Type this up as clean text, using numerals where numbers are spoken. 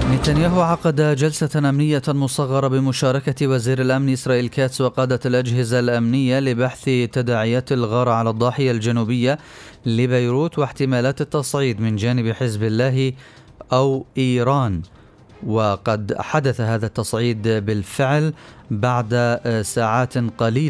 نتنياهو عقد جلسة أمنية مصغرة بمشاركة وزير الأمن إسرائيل كاتس وقادة الأجهزة الأمنية لبحث تداعيات الغارة على الضاحية الجنوبية لبيروت واحتمالات التصعيد من جانب حزب الله أو إيران. وقد حدث هذا التصعيد بالفعل بعد ساعات قليلة